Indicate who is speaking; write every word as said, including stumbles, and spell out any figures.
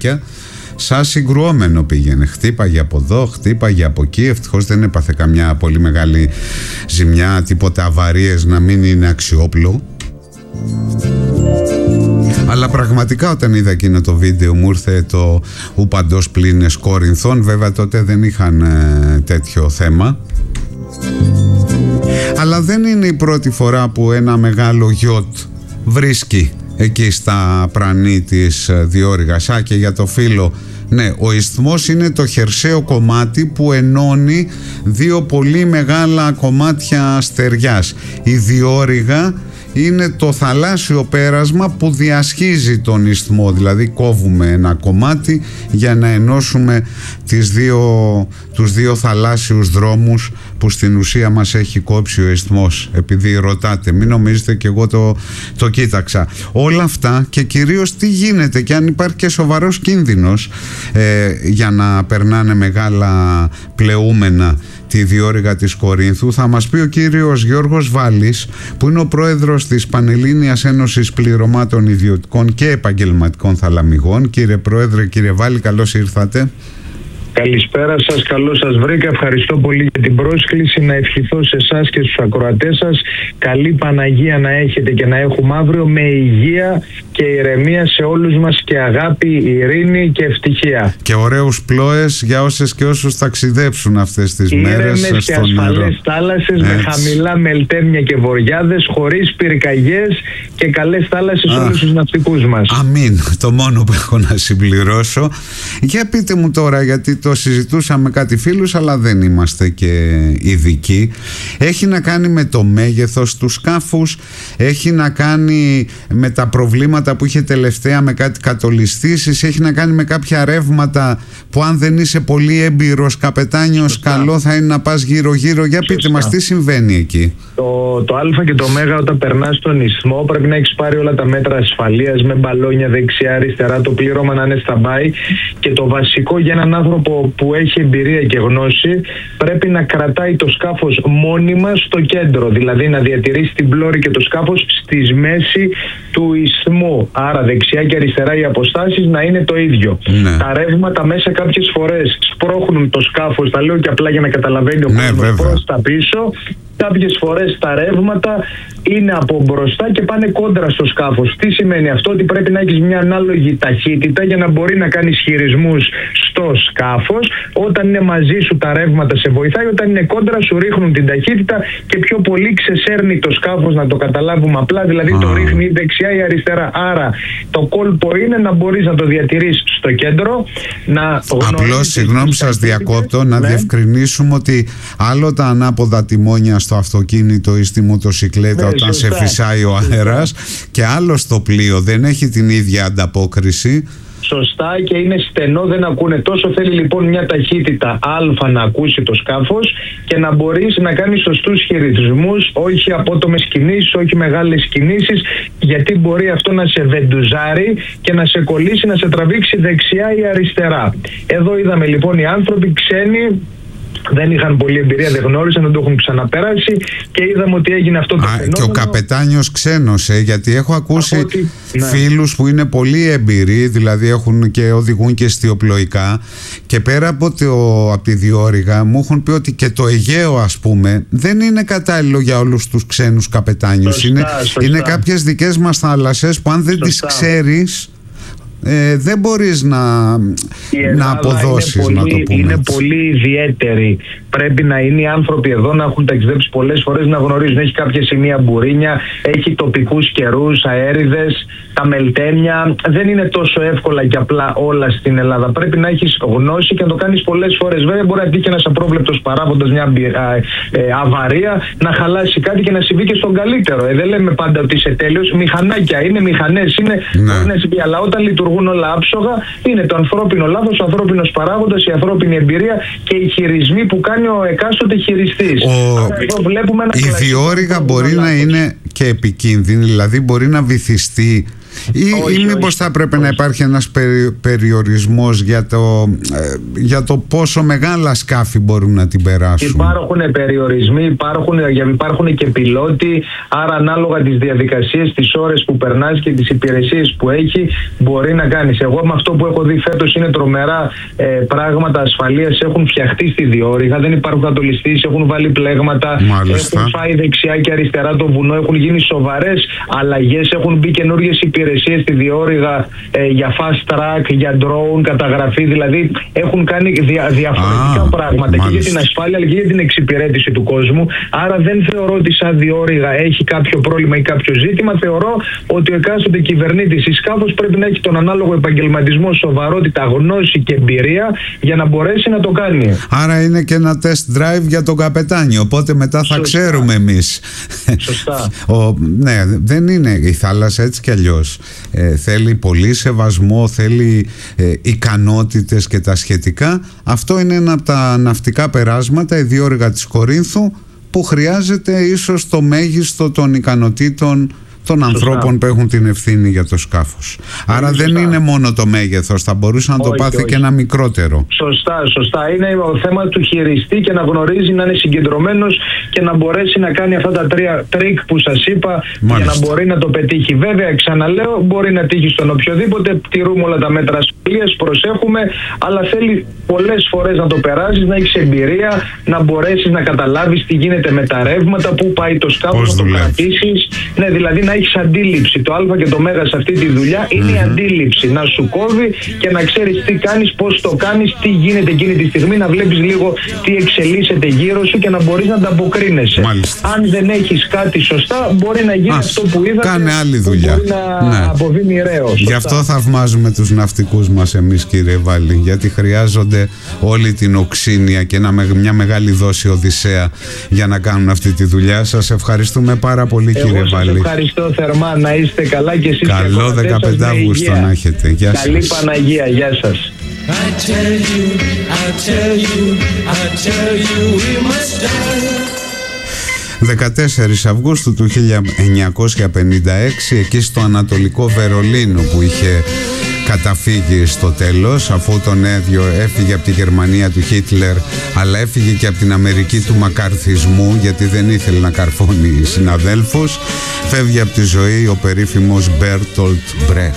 Speaker 1: κομμάτια. Σαν συγκρουόμενο πήγαινε, χτύπαγε από εδώ, χτύπαγε από εκεί. Ευτυχώς δεν έπαθε καμιά πολύ μεγάλη ζημιά, τίποτα αβαρίες, να μην είναι αξιόπλο. Αλλά πραγματικά όταν είδα εκείνο το βίντεο μου ήρθε το ου παντός πλήνες Κόρινθων. Βέβαια τότε δεν είχαν ε, τέτοιο θέμα. Αλλά δεν είναι η πρώτη φορά που ένα μεγάλο γιότ βρίσκει εκεί στα πρανή της Διώρυγας. Α, και για το φίλο, ναι, ο ισθμός είναι το χερσαίο κομμάτι που ενώνει δύο πολύ μεγάλα κομμάτια στεριάς. Η Διώρυγα είναι το θαλάσσιο πέρασμα που διασχίζει τον ισθμό, δηλαδή κόβουμε ένα κομμάτι για να ενώσουμε τις δύο, τους δύο θαλάσσιους δρόμους που στην ουσία μας έχει κόψει ο ισθμός. Επειδή ρωτάτε, μην νομίζετε και εγώ το, το κοίταξα. Όλα αυτά και κυρίως τι γίνεται και αν υπάρχει και σοβαρός κίνδυνος ε, για να περνάνε μεγάλα πλεούμενα τη Διώρυγα της Κορίνθου, θα μας πει ο κύριος Γιώργος Βάλης, που είναι ο πρόεδρος της Πανελλήνιας Ένωσης Πληρωμάτων Ιδιωτικών και Επαγγελματικών Θαλαμιγών. Κύριε Πρόεδρε, κύριε Βάλη, καλώς ήρθατε.
Speaker 2: Καλησπέρα σας, καλώς σας βρήκα. Ευχαριστώ πολύ για την πρόσκληση. Να ευχηθώ σε εσάς και στους ακροατές σας καλή Παναγία να έχετε και να έχουμε αύριο, με υγεία και ηρεμία σε όλους μας και αγάπη, ειρήνη και ευτυχία.
Speaker 1: Και ωραίους πλώες για όσες και όσους ταξιδέψουν αυτές τις
Speaker 2: Ήρεμες
Speaker 1: μέρες στο νερό.
Speaker 2: και ασφαλές θάλασσες με χαμηλά μελτέμια και βοριάδες, χωρίς πυρκαγιές και καλές θάλασσες σε όλους τους ναυτικούς μας.
Speaker 1: Αμήν, το μόνο που έχω να συμπληρώσω. Για πείτε μου τώρα, γιατί το συζητούσαμε κάτι φίλους, αλλά δεν είμαστε και ειδικοί. Έχει να κάνει με το μέγεθος του σκάφους, έχει να κάνει με τα προβλήματα που είχε τελευταία με κάτι κατολιστήσεις, έχει να κάνει με κάποια ρεύματα που αν δεν είσαι πολύ έμπειρος καπετάνιος, σωστά, καλό θα είναι να πας γύρω-γύρω. Για πείτε, σωστά, μας τι συμβαίνει εκεί.
Speaker 2: Το, το Α και το Μέγα, όταν περνάς στον ισθμό, πρέπει να έχεις πάρει όλα τα μέτρα ασφαλείας με μπαλόνια δεξιά-αριστερά, το πλήρωμα να είναι stand-by, και το βασικό για έναν άνθρωπο που έχει εμπειρία και γνώση, πρέπει να κρατάει το σκάφος μόνιμα στο κέντρο, δηλαδή να διατηρήσει την πλώρη και το σκάφος στη μέση του ισθμού. Άρα δεξιά και αριστερά οι αποστάσεις να είναι το ίδιο. Ναι. Τα ρεύματα μέσα κάποιες φορές σπρώχνουν το σκάφος, τα λέω και απλά για να καταλαβαίνει ο κόσμος, ναι, προς τα πίσω. Κάποιες φορές τα ρεύματα είναι από μπροστά και πάνε κόντρα στο σκάφος. Τι σημαίνει αυτό? Ότι πρέπει να έχεις μια ανάλογη ταχύτητα για να μπορεί να κάνεις χειρισμούς στο σκάφος. Όταν είναι μαζί σου τα ρεύματα σε βοηθάει, όταν είναι κόντρα σου ρίχνουν την ταχύτητα και πιο πολύ ξεσέρνει το σκάφος, να το καταλάβουμε απλά, δηλαδή ah. το ρίχνει δεξιά ή αριστερά. Άρα το κόλπο είναι να μπορείς να το διατηρείς στο κέντρο. Να
Speaker 1: Απλώς, συγγνώμη σας διακόπτω, να ναι. διευκρινίσουμε ότι άλλο τα ανάποδα τιμόνια στο αυτοκίνητο ή στη μοτοσικλέτα, ναι, όταν σωστά. σε φυσάει ο αέρας, και άλλο στο πλοίο, δεν έχει την ίδια ανταπόκριση.
Speaker 2: Σωστά, και είναι στενό, δεν ακούνε τόσο. Θέλει λοιπόν μια ταχύτητα α να ακούσει το σκάφος και να μπορείς να κάνεις σωστούς χειρισμούς, όχι απότομες κινήσεις, όχι μεγάλες κινήσεις, γιατί μπορεί αυτό να σε βεντουζάρει και να σε κολλήσει, να σε τραβήξει δεξιά ή αριστερά. Εδώ είδαμε λοιπόν οι άνθρωποι ξένοι, δεν είχαν πολλή εμπειρία, δεν γνώρισαν, δεν το έχουν ξαναπέράσει και είδαμε ότι έγινε αυτό το Α, φαινόμενο.
Speaker 1: Και ο καπετάνιος ξένος, ε, γιατί έχω ακούσει ότι, ναι. φίλους που είναι πολύ εμπειροί, δηλαδή έχουν και οδηγούν και εστιοπλοϊκά, και πέρα από, το, από τη Διώρυγα μου έχουν πει ότι και το Αιγαίο, ας πούμε, δεν είναι κατάλληλο για όλους τους ξένους καπετάνιους. Σωστά, είναι, σωστά. είναι κάποιες δικές μας θάλασσες που αν δεν σωστά. τις ξέρεις, Ε, δεν μπορείς να, να αποδώσεις,
Speaker 2: είναι πολύ,
Speaker 1: να το πούμε.
Speaker 2: Είναι πολύ ιδιαίτερη. Πρέπει να είναι οι άνθρωποι εδώ να έχουν ταξιδέψει πολλές φορές, να γνωρίζουν. Έχει κάποια σημεία μπουρίνια, έχει τοπικούς καιρούς, αέριδες, τα μελτέμια. Δεν είναι τόσο εύκολα και απλά όλα στην Ελλάδα. Πρέπει να έχεις γνώση και να το κάνεις πολλές φορές. Βέβαια, μπορεί να τύχει ένας απρόβλεπτος παράγοντας, μια α, ε, αβαρία, να χαλάσει κάτι και να συμβεί και στον καλύτερο. Ε, δεν λέμε πάντα ότι είσαι τέλειος. Μηχανάκια είναι, μηχανές είναι. Ναι. Να συμβεί, αλλά όταν λειτουργούν όλα άψογα, είναι το ανθρώπινο λάθος, ο ανθρώπινος παράγοντας, η ανθρώπινη εμπειρία και οι χειρισμοί που κάνει ο εκάστοτε χειριστής.
Speaker 1: Ο... Η Διώρυγα μπορεί να είναι και επικίνδυνη, δηλαδή μπορεί να βυθιστεί Ή, ή μήπως θα πρέπει όχι. να υπάρχει ένας περι, περιορισμός για το, ε, για το πόσο μεγάλα σκάφη μπορούν να την περάσουν?
Speaker 2: Υπάρχουν περιορισμοί, υπάρχουν, υπάρχουν και πιλότοι, άρα ανάλογα τις διαδικασίες, τις ώρες που περνάς και τις υπηρεσίες που έχει, μπορεί να κάνεις. Εγώ με αυτό που έχω δει φέτος είναι τρομερά ε, πράγματα ασφαλείας, έχουν φτιαχτεί στη διόρυγα, δεν υπάρχουν κατολιστήσεις, έχουν βάλει πλέγματα,
Speaker 1: Μάλιστα.
Speaker 2: έχουν φάει δεξιά και αριστερά το βουνό, έχουν γίνει σοβαρές αλλαγές, έχουν μπει καινούργιες υπηρεσίες στη διόρυγα ε, για fast track, για drone, καταγραφή, δηλαδή έχουν κάνει δια, διαφορετικά Α, πράγματα μάλιστα. και για την ασφάλεια αλλά και για την εξυπηρέτηση του κόσμου. Άρα δεν θεωρώ ότι σαν διόρυγα έχει κάποιο πρόβλημα ή κάποιο ζήτημα. Θεωρώ ότι ο εκάστοτε κυβερνήτης ή σκάφος πρέπει να έχει τον ανάλογο επαγγελματισμό, σοβαρότητα, γνώση και εμπειρία για να μπορέσει να το κάνει.
Speaker 1: Άρα είναι και ένα test drive για τον καπετάνιο, οπότε μετά θα Σωστά. ξέρουμε εμείς.
Speaker 2: Σωστά.
Speaker 1: Ο, ναι, δεν είναι η θάλασσα έτσι κι αλλιώς. Ε, θέλει πολύ σεβασμό, θέλει ε, ικανότητες και τα σχετικά. Αυτό είναι ένα από τα ναυτικά περάσματα, η διόρυγα της Κορίνθου, που χρειάζεται ίσως το μέγιστο των ικανοτήτων των Σωστά. ανθρώπων που έχουν την ευθύνη για το σκάφος. Άρα Σωστά. δεν είναι μόνο το μέγεθος, θα μπορούσε να όχι, το πάθει όχι. και ένα μικρότερο.
Speaker 2: Σωστά, σωστά. Είναι το θέμα του χειριστή και να γνωρίζει, να είναι συγκεντρωμένος και να μπορέσει να κάνει αυτά τα τρία τρίκ που σας είπα Μάλιστα. για να μπορεί να το πετύχει. Βέβαια, ξαναλέω, μπορεί να τύχει στον οποιοδήποτε, τηρούμε όλα τα μέτρα ασφαλείας, προσέχουμε, αλλά θέλει πολλές φορές να το περάσεις, να έχεις εμπειρία, να μπορέσεις να καταλάβεις τι γίνεται με τα ρεύματα, πού πάει το σκάφος, να το κρατήσεις. Ναι, δηλαδή να έχεις αντίληψη. Το α και το μέγα σε αυτή τη δουλειά είναι mm-hmm. η αντίληψη. Να σου κόβει και να ξέρεις τι κάνεις, πώς το κάνεις, τι γίνεται εκείνη τη στιγμή, να βλέπεις λίγο τι εξελίσσεται γύρω σου και να μπορείς να ανταποκρίνεσαι.
Speaker 1: Μάλιστα.
Speaker 2: Αν δεν έχεις κάτι σωστά, μπορεί να γίνει Ας, αυτό που είδατε.
Speaker 1: Κάνε άλλη δουλειά.
Speaker 2: Μπορεί να ναι. αποβεί μοιραίο.
Speaker 1: Γι' αυτό θαυμάζουμε τους ναυτικούς μας εμείς, κύριε Βάλη, γιατί χρειάζονται όλη την οξύνια και ένα, μια μεγάλη δόση οδυσσέα για να κάνουν αυτή τη δουλειά. Σας ευχαριστούμε πάρα πολύ, Εγώ κύριε Βάλη.
Speaker 2: Ευχαριστώ θερμά, να είστε καλά και εσείς.
Speaker 1: Καλό δεκαπέντε Αυγούστου να έχετε. Γεια σας.
Speaker 2: Καλή Παναγία, γεια σας.
Speaker 1: δεκατέσσερις Αυγούστου του χίλια εννιακόσια πενήντα έξι, εκεί στο Ανατολικό Βερολίνο που είχε καταφύγει στο τέλος, αφού τον έδιο έφυγε από τη Γερμανία του Χίτλερ, αλλά έφυγε και από την Αμερική του μακαρθισμού, γιατί δεν ήθελε να καρφώνει συναδέλφους. Φεύγει από τη ζωή ο περίφημος Μπέρτολτ Μπρέχτ.